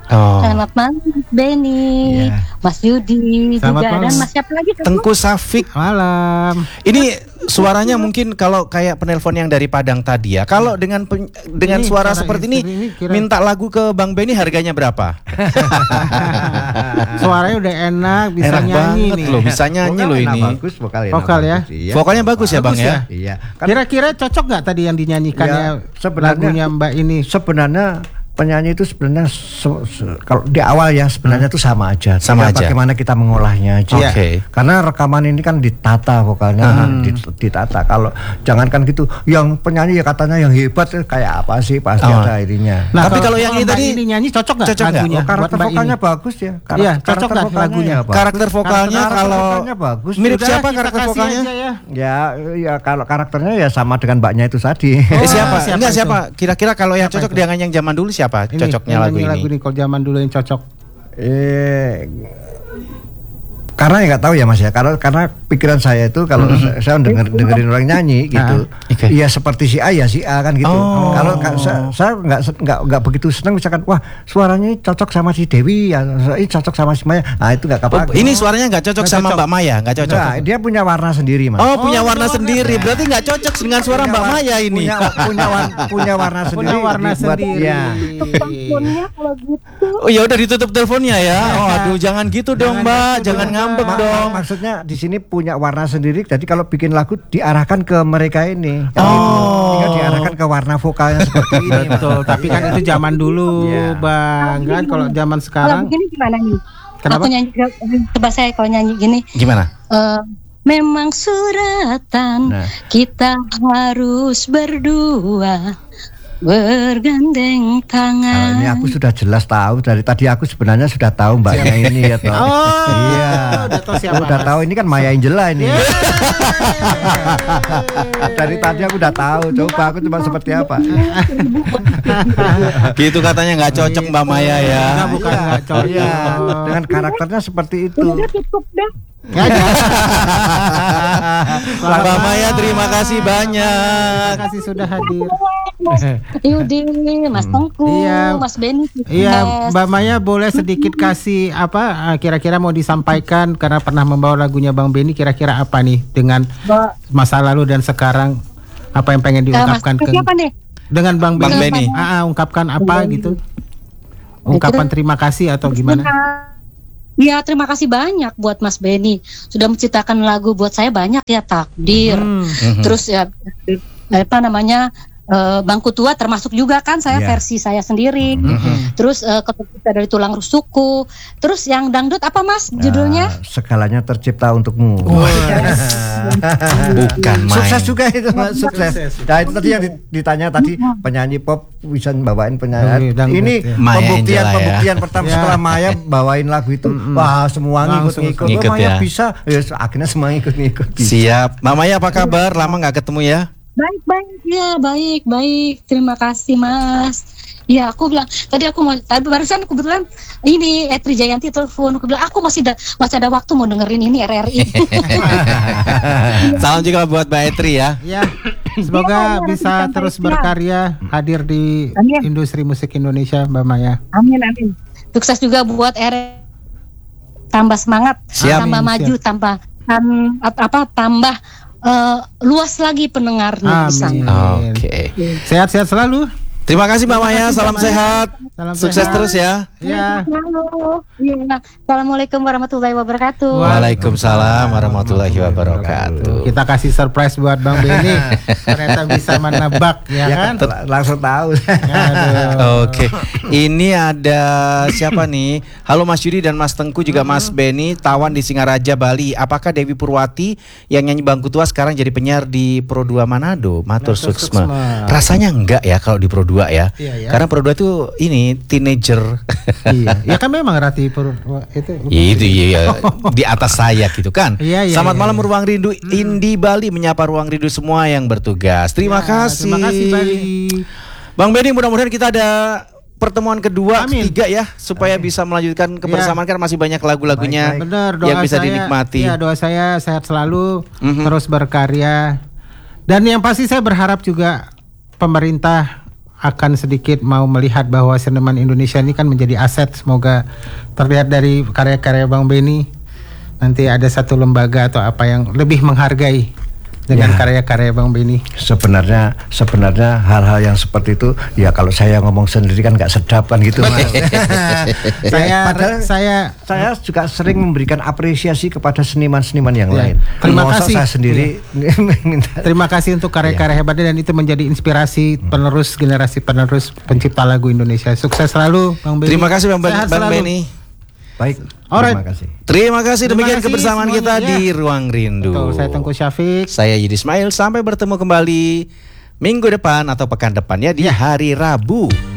Selamat malam Mas Benny, Mas Yudi juga, dan Mas siapa lagi? Tengku Safik. Malam. Ini suaranya mungkin kalau kayak penelpon yang dari Padang tadi ya. Kalau dengan suara seperti ini minta lagu ke Bang Benny harganya berapa? Suaranya udah enak, bisa enak nyanyi banget nih. loh, bisa nyanyi loh ini. Bagus vokalnya. Vokal ya. Iya. Vokalnya bagus ya Bang ya. Iya. Kira-kira cocok nggak tadi yang dinyanyikannya lagunya Mbak ini? Sebenarnya penyanyi itu sebenarnya kalau di awal ya sebenarnya itu sama aja. Sama aja. Bagaimana kita mengolahnya aja. Oke. Karena rekaman ini kan ditata vokalnya, ditata. Kalau jangankan gitu, yang penyanyi ya katanya yang hebat kayak apa sih pasti ada ininya. Nah, tapi kalau yang ini tadi ini nyanyi cocok nggak lagunya? Karakter vokalnya bagus ya. Iya, cocok nggak lagunya? Karakter vokalnya kalau bagus. mirip siapa karakter vokalnya? Ya kalau karakternya ya sama dengan mbaknya itu tadi. Siapa? Kira-kira kalau yang cocok dengan yang zaman dulu siapa cocoknya lagu ini? Kalau zaman dulu yang cocok. Karena ya nggak tahu ya Mas ya, karena pikiran saya itu kalau saya dengerin orang nyanyi gitu, iya seperti si A ya si A kan gitu. Kalau saya nggak begitu senang misalkan wah suaranya cocok sama si Dewi ya, ini cocok sama si Maya, nah itu nggak apa-apa. Ini suaranya nggak cocok sama Mbak Maya, nggak cocok. Nah, dia punya warna sendiri Mas. Punya warna sendiri, berarti nggak cocok dengan suara Mbak Maya ini. Punya warna sendiri. Punya warna sendiri. Ya. Teleponnya kalau gitu. Oh ya udah ditutup teleponnya ya. Oh aduh jangan gitu dong Mbak, jangan ngambek dong. Maksudnya di sini punya warna sendiri. Jadi kalau bikin lagu diarahkan ke mereka ini. Tinggal diarahkan ke warna vokalnya seperti ini. Betul. Tapi kan itu zaman dulu, Bang. Kan kalau zaman sekarang. Kalau begini gimana nih? Kenapa? Aku nyanyi, coba saya kalau nyanyi gini. Gimana? Memang suratan kita harus berdua bergandeng tangan. Ini aku sudah jelas tahu dari tadi, aku sebenarnya sudah tahu mbaknya ini ya toh. Iya. Udah tahu ini kan Maya Angela ini. Dari tadi aku udah tahu. Coba aku cuma seperti apa. Gitu katanya nggak cocok Mbak Maya ya. Bukan nggak cocok. Iya. Dengan karakternya seperti itu. Udah tutup dah. Mbak Maya terima kasih banyak. Terima kasih sudah hadir. Mas Yudi, Mas Tengku, Mas Benny. Iya, Mbak Maya boleh sedikit kasih apa kira-kira mau disampaikan karena pernah membawa lagunya Bang Benny, kira-kira apa nih dengan masa lalu dan sekarang, apa yang pengen diungkapkan dengan Bang Benny? Ungkapkan apa gitu? Ungkapan terima kasih atau gimana? Ya terima kasih banyak buat Mas Benny sudah menciptakan lagu buat saya banyak ya, Takdir. Terus ya apa namanya Bangku Tua termasuk juga kan saya versi saya sendiri. Terus Kita dari Tulang Rusukku. Terus yang dangdut apa Mas judulnya? Segalanya Tercipta Untukmu. Bukan main. Sukses juga itu Mas, sukses. Nah itu tadi yang ditanya tadi, penyanyi pop bisa bawain penyanyi. Ini pembuktian pertama setelah Maya bawain lagu itu. Wah semua ngikut. Maya bisa, ya akhirnya semua ngikut. Siap. Mbak Maya apa kabar? Lama nggak ketemu ya? Baik. Terima kasih Mas. Ya aku bilang tadi barusan kebetulan ini Etri Jayanti telepon, aku bilang aku masih ada waktu mau dengerin ini RRI. Salam juga buat Mbak Etri ya. Ya, semoga bisa terus berkarya, hadir di industri musik Indonesia Mbak Maya. Amin. Sukses juga buat RRI. Tambah semangat, tambah maju, tambah luas lagi pendengarnya. Oke. Sehat-sehat selalu. Terima kasih Mbak Maya, salam sehat. Sukses terus ya. Ya. Assalamualaikum warahmatullahi wabarakatuh. Waalaikumsalam warahmatullahi wabarakatuh. Kita kasih surprise buat Bang Benny. Ternyata bisa menebak ya kan? Langsung tahu. Oke. Ini ada siapa nih? Halo Mas Yudi dan Mas Tengku, juga Mas Benny, Tawan di Singaraja, Bali. Apakah Dewi Purwati yang nyanyi Bangku Tua sekarang jadi penyiar di Pro 2 Manado? Matur suksma. Rasanya enggak ya kalau di Pro 2 ya. Iya. Karena Pro 2 itu ini teenager. Iya. Ya kan memang Rati itu iya. Di atas saya gitu kan. Selamat malam Ruang Rindu Indi Bali, menyapa Ruang Rindu semua yang bertugas. Terima kasih. Terima kasih Bali. Bang Benny, mudah-mudahan kita ada pertemuan kedua, ketiga ya, supaya bisa melanjutkan kebersamaan, kan masih banyak lagu-lagunya yang bisa dinikmati. Doa saya sehat selalu, terus berkarya. Dan yang pasti saya berharap juga pemerintah akan sedikit mau melihat bahwa seniman Indonesia ini kan menjadi aset. Semoga terlihat dari karya-karya Bang Benny nanti ada satu lembaga atau apa yang lebih menghargai dengan karya-karya Bang Benny. Sebenarnya hal-hal yang seperti itu ya kalau saya ngomong sendiri kan nggak sedap kan gitu. Saya juga sering memberikan apresiasi kepada seniman-seniman yang lain. Terima kasih. Saya sendiri terima kasih untuk karya-karya hebatnya dan itu menjadi inspirasi penerus generasi penerus pencipta lagu Indonesia. Sukses selalu Bang Benny. Terima kasih Bang Benny. Baik, terima kasih. Demikian kebersamaan kita di Ruang Rindu. Betul, saya Tengku Syafiq. Saya Yudi Ismail. Sampai bertemu kembali minggu depan atau pekan depannya di hari Rabu.